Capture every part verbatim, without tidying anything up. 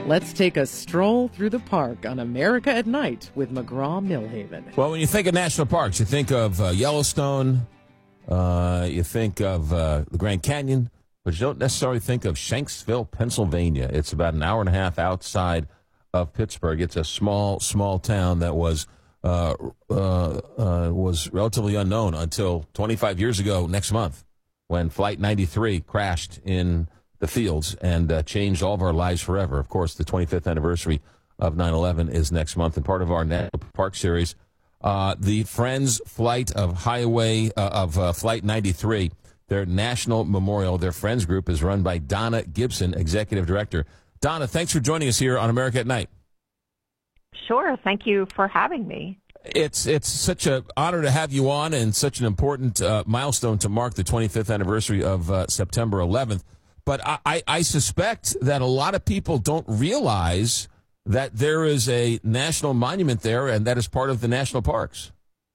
Let's take a stroll through the park on America at Night with McGraw-Millhaven. Well, when you think of national parks, you think of uh, Yellowstone, uh, you think of uh, the Grand Canyon, but you don't necessarily think of Shanksville, Pennsylvania. It's about an hour and a half outside of Pittsburgh. It's a small, small town that was uh, uh, uh, was relatively unknown until twenty-five years ago next month, when Flight ninety-three crashed in the fields and uh, changed all of our lives forever. Of course, the twenty-fifth anniversary of nine eleven is next month, and part of our National Park series, uh, the Friends Flight of Highway uh, of uh, Flight ninety-three, their national memorial, their Friends group is run by Donna Gibson, executive director. Donna, thanks for joining us here on America at Night. Sure. Thank you for having me. It's it's such an honor to have you on, and such an important uh, milestone to mark the twenty-fifth anniversary of uh, September eleventh. But I, I, I suspect that a lot of people don't realize that there is a national monument there, and that is part of the national parks.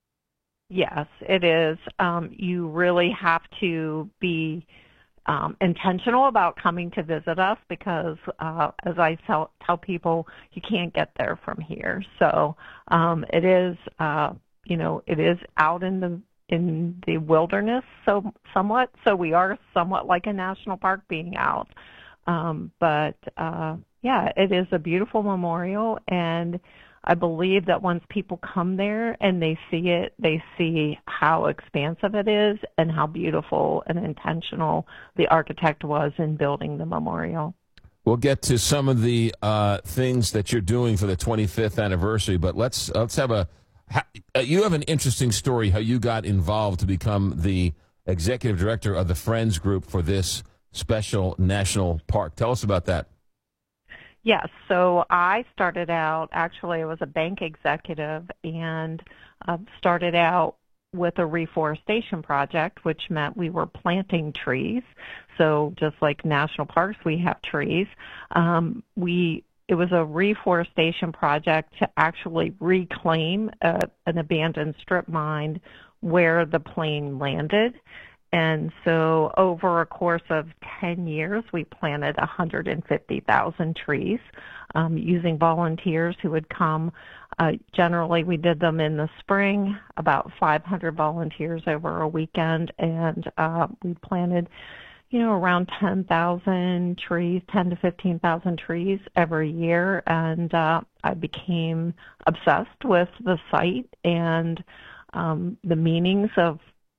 Yes, it is. Um, you really have to be um, intentional about coming to visit us because, uh, as I tell, tell people, you can't get there from here. So um, it is, uh, you know, it is out in the in the wilderness, so somewhat. So we are somewhat like a national park being out. Um, but uh, yeah, it is a beautiful memorial, and I believe that once people come there and they see it, they see how expansive it is and how beautiful and intentional the architect was in building the memorial. We'll get to some of the uh, things that you're doing for the twenty-fifth anniversary, but let's let's have a. You have an interesting story how you got involved to become the executive director of the Friends Group for this special national park. Tell us about that. Yes, so I started out, actually I was a bank executive and uh, started out with a reforestation project, which meant we were planting trees. So just like national parks, we have trees. Um, we It was a reforestation project to actually reclaim a, an abandoned strip mine where the plane landed. And so over a course of ten years, we planted one hundred fifty thousand trees um, using volunteers who would come. Uh, generally, we did them in the spring, about five hundred volunteers over a weekend, and uh, we planted, you know, around ten thousand trees, ten to fifteen thousand trees every year. And uh, I became obsessed with the site and um, the meanings of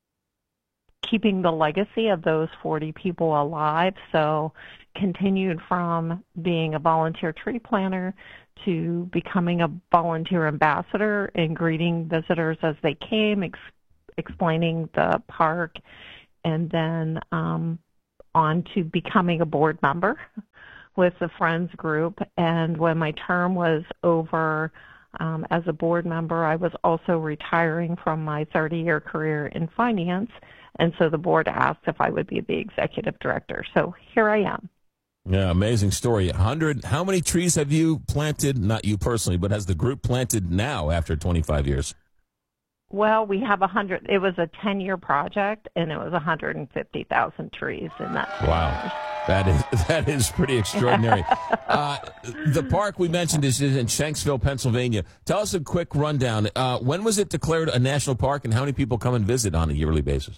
keeping the legacy of those forty people alive. So continued from being a volunteer tree planter to becoming a volunteer ambassador and greeting visitors as they came, ex- explaining the park, and then um, on to becoming a board member with the Friends Group. And when my term was over um, as a board member, I was also retiring from my thirty-year career in finance. And so the board asked if I would be the executive director. So here I am. Yeah, amazing story. one hundred, how many trees have you planted, not you personally, but has the group planted now after twenty-five years? Well, we have one hundred. It was a ten-year project, and it was one hundred fifty thousand trees in that. Wow. That is that is pretty extraordinary. uh, the park we mentioned is in Shanksville, Pennsylvania. Tell us a quick rundown. Uh, when was it declared a national park, and how many people come and visit on a yearly basis?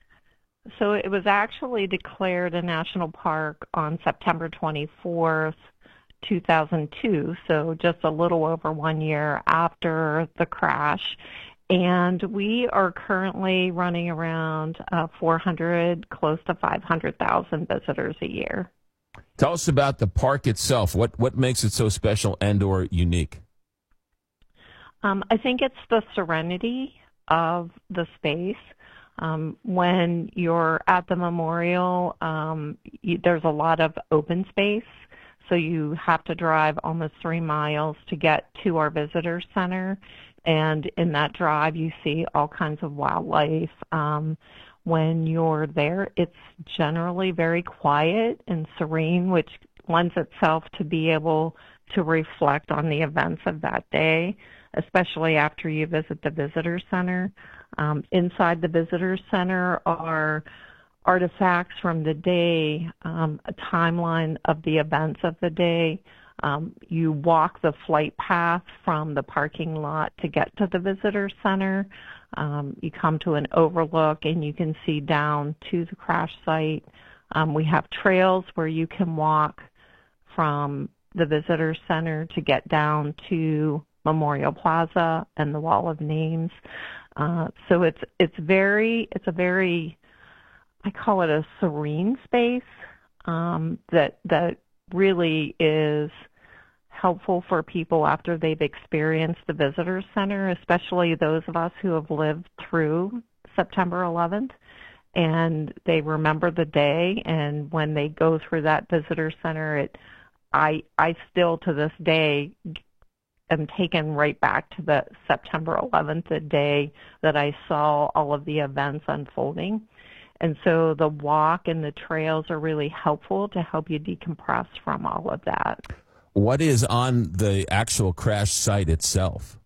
So it was actually declared a national park on September twenty-fourth, two thousand two, so just a little over one year after the crash. And we are currently running around uh, four hundred, close to five hundred thousand visitors a year. Tell us about the park itself. What what makes it so special and or unique? Um, I think it's the serenity of the space. Um, when you're at the memorial, um, you, there's a lot of open space, so you have to drive almost three miles to get to our visitor center. And in that drive, you see all kinds of wildlife. Um, when you're there, it's generally very quiet and serene, which lends itself to be able to reflect on the events of that day, especially after you visit the visitor center. Um, inside the visitor center are artifacts from the day, um, a timeline of the events of the day, Um, you walk the flight path from the parking lot to get to the visitor center. Um, you come to an overlook and you can see down to the crash site. Um, we have trails where you can walk from the visitor center to get down to Memorial Plaza and the Wall of Names. Uh, so it's it's very it's a very I call it a serene space um, that that really is helpful for people after they've experienced the visitor center, especially those of us who have lived through September eleventh, and they remember the day. And when they go through that visitor center, it I I still to this day am taken right back to the September eleventh, the day that I saw all of the events unfolding. And so the walk and the trails are really helpful to help you decompress from all of that. What is on the actual crash site itself?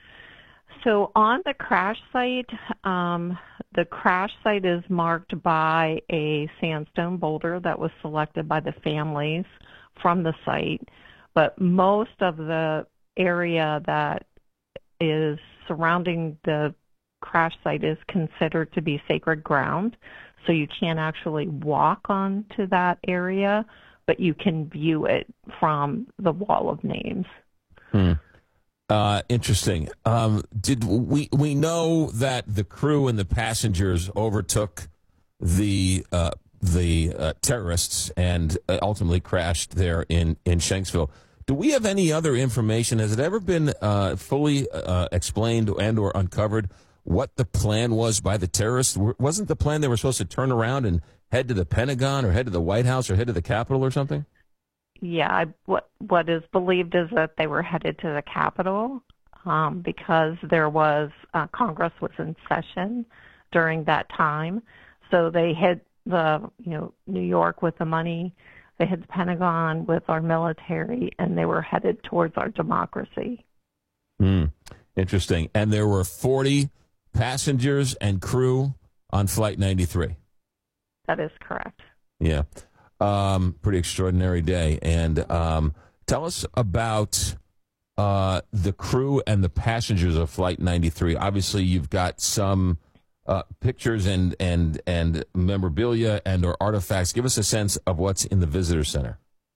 So on the crash site, um, the crash site is marked by a sandstone boulder that was selected by the families from the site. But most of the area that is surrounding the crash site is considered to be sacred ground. So you can't actually walk onto that area, but you can view it from the Wall of Names. Hmm. Uh, interesting. Um, did we we know that the crew and the passengers overtook the uh, the uh, terrorists and ultimately crashed there in in Shanksville? Do we have any other information? Has it ever been uh, fully uh, explained and or uncovered what the plan was by the terrorists? Wasn't the plan they were supposed to turn around and head to the Pentagon or head to the White House or head to the Capitol or something? Yeah, I, what what is believed is that they were headed to the Capitol um, because there was uh, Congress was in session during that time. So they hit the you know New York with the money. They hit the Pentagon with our military, and they were headed towards our democracy. Mm, interesting. And there were forty passengers and crew on Flight ninety-three. That is correct. Yeah. Um, pretty extraordinary day. And um, tell us about uh, the crew and the passengers of Flight ninety-three. Obviously, you've got some uh, pictures and, and, and memorabilia and or artifacts. Give us a sense of what's in the visitor center.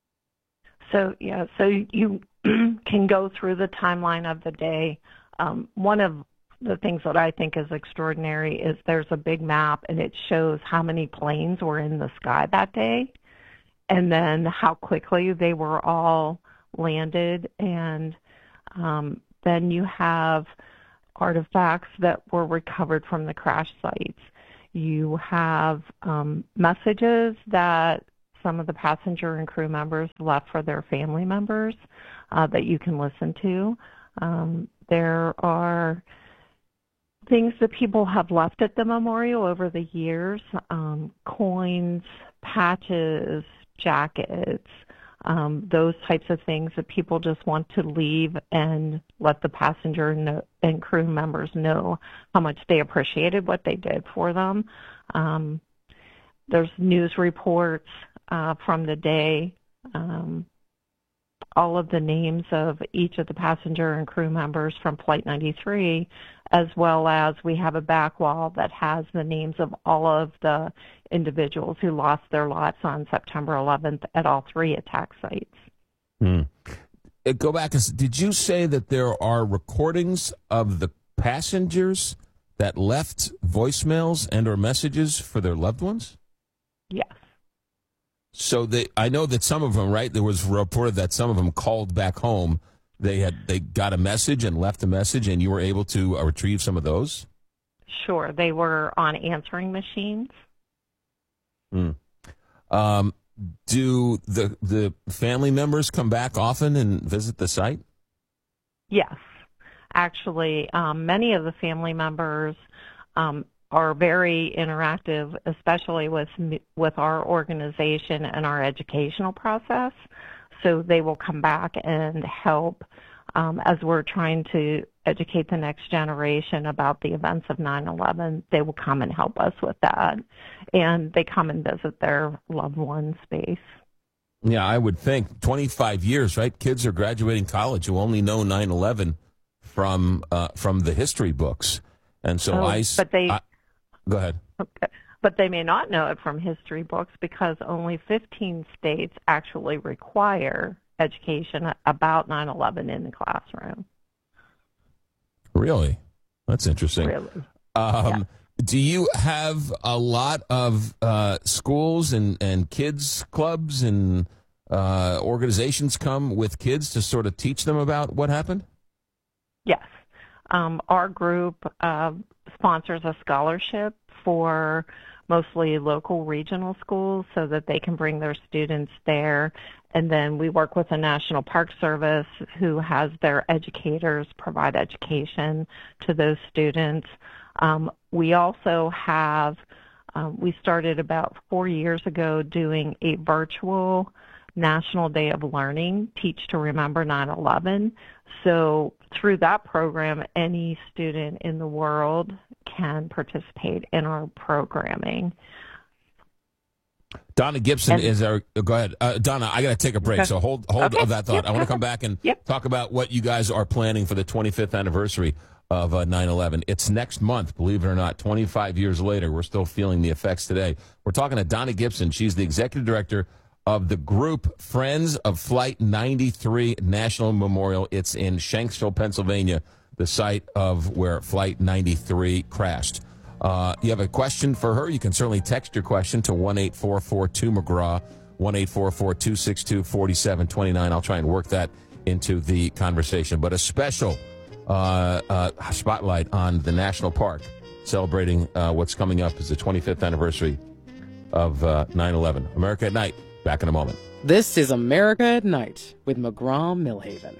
So, yeah, so you can go through the timeline of the day. Um, one of the things that I think is extraordinary is there's a big map, and it shows how many planes were in the sky that day, and then how quickly they were all landed. And um, then you have artifacts that were recovered from the crash sites. You have um, messages that some of the passenger and crew members left for their family members uh, that you can listen to. Um, there are things that people have left at the memorial over the years, um, coins, patches, jackets, um, those types of things that people just want to leave and let the passenger know, and crew members know how much they appreciated what they did for them. Um, there's news reports uh, from the day, um, all of the names of each of the passenger and crew members from Flight ninety-three, as well as we have a back wall that has the names of all of the individuals who lost their lives on September eleventh at all three attack sites. Hmm. Go back. Did you say that there are recordings of the passengers that left voicemails and or messages for their loved ones? Yes. So they, I know that some of them, right, there was reported that some of them called back home. They had they got a message and left a message, and you were able to uh, retrieve some of those? Sure. They were on answering machines. Hmm. Um, do the the family members come back often and visit the site? Yes. Actually, um, many of the family members um, are very interactive, especially with with our organization and our educational process. So they will come back and help um, as we're trying to educate the next generation about the events of nine eleven. They will come and help us with that, and they come and visit their loved one's space. Yeah, I would think twenty-five years, right? Kids are graduating college who only know nine eleven from uh, from the history books, and so oh, I. But they I, go ahead. Okay. But they may not know it from history books because only fifteen states actually require education about nine eleven in the classroom. Really? That's interesting. Really? Um, yeah. Do you have a lot of uh, schools and, and kids clubs and uh, organizations come with kids to sort of teach them about what happened? Yes. Um, our group uh, sponsors a scholarship for mostly local regional schools so that they can bring their students there. And then we work with the National Park Service, who has their educators provide education to those students. Um, we also have, um, we started about four years ago doing a virtual National Day of Learning, Teach to Remember nine eleven. So through that program, any student in the world can participate in our programming. Donna Gibson and, is our. Go ahead, uh, Donna. I got to take a break, okay. so hold hold okay. that thought. Yep, I want to come back and yep. talk about what you guys are planning for the twenty-fifth anniversary of uh, nine eleven. It's next month, believe it or not. twenty-five years later, we're still feeling the effects today. We're talking to Donna Gibson. She's the executive director of the group Friends of Flight ninety-three National Memorial. It's in Shanksville, Pennsylvania, the site of where Flight ninety-three crashed. Uh, you have a question for her? You can certainly text your question to one eight four four two McGraw, one eight four four two six two four seven two nine. I'll try and work that into the conversation. But a special uh, uh, spotlight on the national park, celebrating uh, what's coming up is the twenty-fifth anniversary of uh, nine eleven. America at Night. Back in a moment. This is America at Night with McGraw-Millhaven.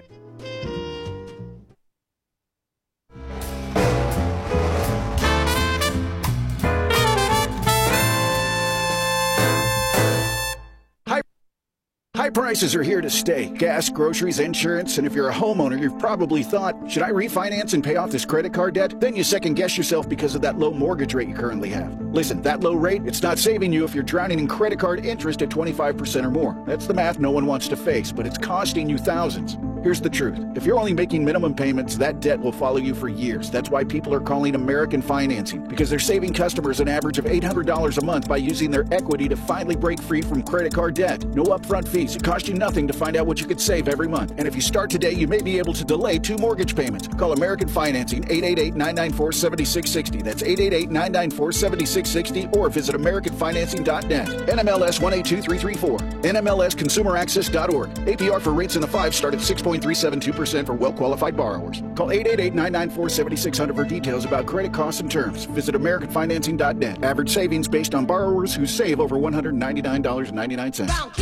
High prices are here to stay. Gas, groceries, insurance, and if you're a homeowner, you've probably thought, should I refinance and pay off this credit card debt? Then you second guess yourself because of that low mortgage rate you currently have. Listen, that low rate, it's not saving you if you're drowning in credit card interest at twenty-five percent or more. That's the math no one wants to face, but it's costing you thousands. Here's the truth. If you're only making minimum payments, that debt will follow you for years. That's why people are calling American Financing, because they're saving customers an average of eight hundred dollars a month by using their equity to finally break free from credit card debt. No upfront fees. It costs you nothing to find out what you could save every month. And if you start today, you may be able to delay two mortgage payments. Call American Financing, eight eight eight, nine nine four, seven six six zero. That's eight eight eight, nine nine four, seven six six zero, or visit American Financing dot net. N M L S one eight two three three four. N M L S consumer access dot org. A P R for rates in the five start at six point three seven two percent for well-qualified borrowers. Call eight eight eight, nine nine four, seven six zero zero for details about credit costs and terms. Visit American Financing dot net. Average savings based on borrowers who save over one hundred ninety-nine dollars and ninety-nine cents.